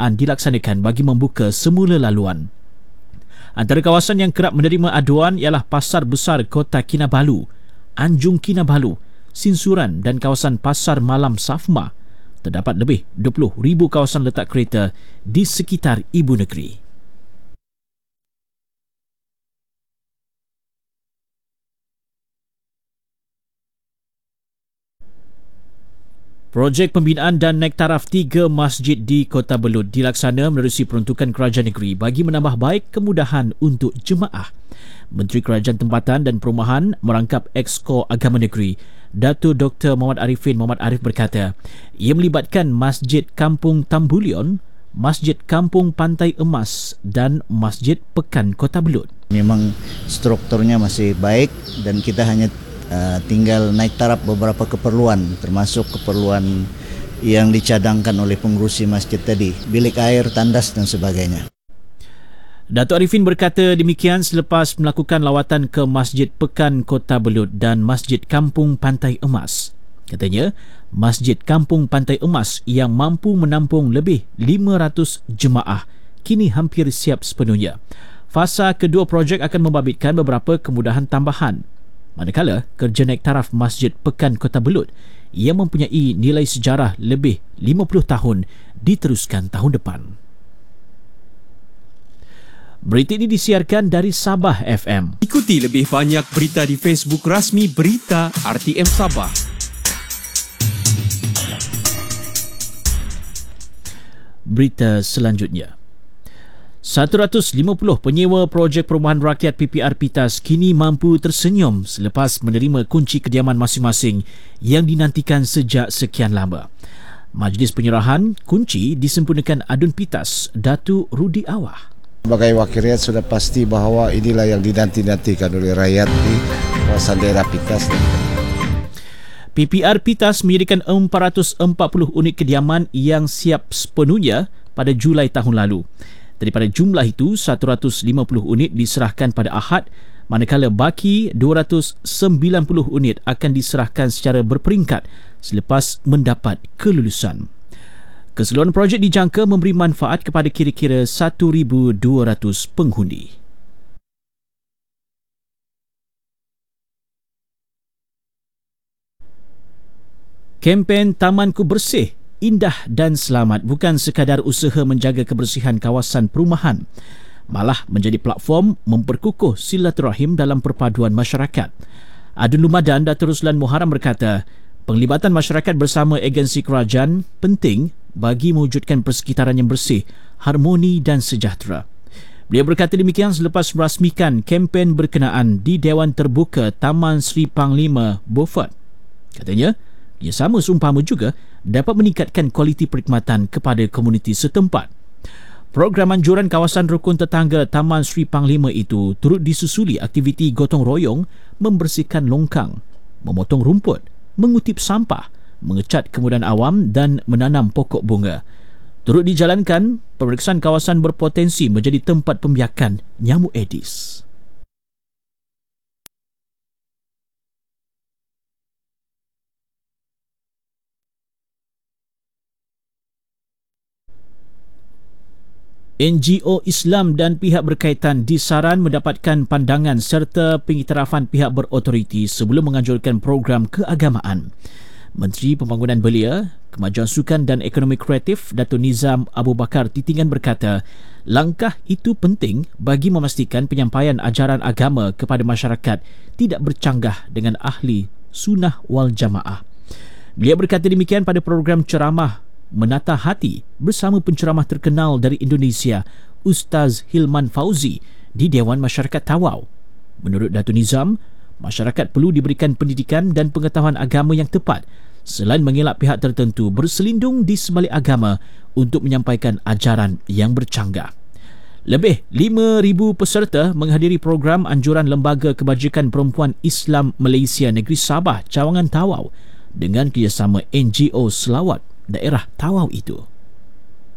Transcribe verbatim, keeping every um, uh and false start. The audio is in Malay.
pembinaan dilaksanakan bagi membuka semula laluan. Antara kawasan yang kerap menerima aduan ialah Pasar Besar Kota Kinabalu, Anjung Kinabalu, Sinsuran dan kawasan Pasar Malam Safma. Terdapat lebih dua puluh ribu kawasan letak kereta di sekitar ibu negeri. Projek pembinaan dan naik taraf tiga masjid di Kota Belud dilaksana menerusi peruntukan kerajaan negeri bagi menambah baik kemudahan untuk jemaah. Menteri Kerajaan Tempatan dan Perumahan merangkap Exco Agama Negeri, Datuk Doktor Muhammad Arifin Muhammad Arif berkata, ia melibatkan Masjid Kampung Tambulion, Masjid Kampung Pantai Emas dan Masjid Pekan Kota Belud. Memang strukturnya masih baik dan kita hanya Uh, tinggal naik taraf beberapa keperluan, termasuk keperluan yang dicadangkan oleh pengurusi masjid tadi, bilik air, tandas dan sebagainya. Datuk Arifin berkata demikian selepas melakukan lawatan ke Masjid Pekan Kota Belud dan Masjid Kampung Pantai Emas. Katanya, Masjid Kampung Pantai Emas yang mampu menampung lebih lima ratus jemaah kini hampir siap sepenuhnya. Fasa kedua projek akan membabitkan beberapa kemudahan tambahan. Manakala kerja naik taraf Masjid Pekan Kota Belud yang mempunyai nilai sejarah lebih lima puluh tahun diteruskan tahun depan. Berita ini disiarkan dari Sabah F M. Ikuti lebih banyak berita di Facebook rasmi Berita R T M Sabah. Berita selanjutnya. seratus lima puluh penyewa projek perumahan rakyat P P R Pitas kini mampu tersenyum selepas menerima kunci kediaman masing-masing yang dinantikan sejak sekian lama. Majlis penyerahan kunci disempurnakan Adun Pitas, Datuk Rudi Awah. Sebagai wakil rakyat sudah pasti bahawa inilah yang dinanti-nantikan oleh rakyat di kawasan daerah Pitas. P P R Pitas menyediakan empat ratus empat puluh unit kediaman yang siap sepenuhnya pada Julai tahun lalu. Daripada jumlah itu, seratus lima puluh unit diserahkan pada Ahad, manakala baki dua ratus sembilan puluh unit akan diserahkan secara berperingkat selepas mendapat kelulusan. Keseluruhan projek dijangka memberi manfaat kepada kira-kira seribu dua ratus pengundi. Kempen Tamanku Bersih, Indah dan Selamat bukan sekadar usaha menjaga kebersihan kawasan perumahan, malah menjadi platform memperkukuh silaturahim dalam perpaduan masyarakat. Adun Lumadan Datuk Ruslan Muharram berkata, penglibatan masyarakat bersama agensi kerajaan penting bagi mewujudkan persekitaran yang bersih, harmoni dan sejahtera. Beliau berkata demikian selepas merasmikan kempen berkenaan di Dewan Terbuka Taman Sri Panglima Beaufort. Katanya, ia sama seumpama juga dapat meningkatkan kualiti perkhidmatan kepada komuniti setempat. Program anjuran kawasan rukun tetangga Taman Sri Panglima itu turut disusuli aktiviti gotong royong membersihkan longkang, memotong rumput, mengutip sampah, mengecat kemudahan awam dan menanam pokok bunga. Turut dijalankan pemeriksaan kawasan berpotensi menjadi tempat pembiakan nyamuk Aedes. N G O Islam dan pihak berkaitan disaran mendapatkan pandangan serta pengiktirafan pihak berautoriti sebelum menganjurkan program keagamaan. Menteri Pembangunan Belia, Kemajuan Sukan dan Ekonomi Kreatif Datuk Nizam Abu Bakar Titingan berkata, langkah itu penting bagi memastikan penyampaian ajaran agama kepada masyarakat tidak bercanggah dengan ahli sunnah wal jamaah. Beliau berkata demikian pada program ceramah Menata Hati bersama penceramah terkenal dari Indonesia, Ustaz Hilman Fauzi di Dewan Masyarakat Tawau. Menurut Datuk Nizam, masyarakat perlu diberikan pendidikan dan pengetahuan agama yang tepat selain mengelak pihak tertentu berselindung di sebalik agama untuk menyampaikan ajaran yang bercanggah. Lebih lima ribu peserta menghadiri program anjuran Lembaga Kebajikan Perempuan Islam Malaysia Negeri Sabah Cawangan Tawau dengan kerjasama N G O Selawat daerah Tawau itu.